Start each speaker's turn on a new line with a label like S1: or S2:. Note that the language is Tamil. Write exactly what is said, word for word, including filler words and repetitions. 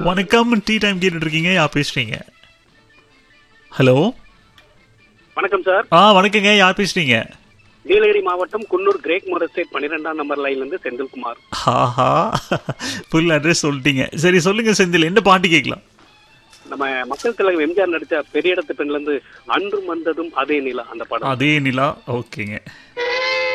S1: வணக்கம், டீ டைம் கேட்டுட்டு இருக்கீங்க. யார் பேசுறீங்க? ஹலோ,
S2: வணக்கம் சார்.
S1: ஆ வணக்கங்க. யார் பேசுறீங்க?
S2: நீலகிரி மாவட்டம் குன்னூர் கிரேக் மோரஸ்டேட் பன்னிரெண்டாம் நம்பர் லைன்ல இருந்து செந்தில்குமார்.
S1: ஆஹா, ஃபுல் அட்ரஸ் சொல்லிட்டீங்க. சரி சொல்லுங்க செந்தில், என்ன பாட்டு கேட்கலாம்?
S2: நம்ம மக்கள் தலைவர் எம்ஜிஆர் நடிச்ச பெரிய இடத்து பெண்ல இருந்து அன்றும் வந்ததும் அதே நிலா அந்த படம்.
S1: அதே நிலா. ஓகேங்க.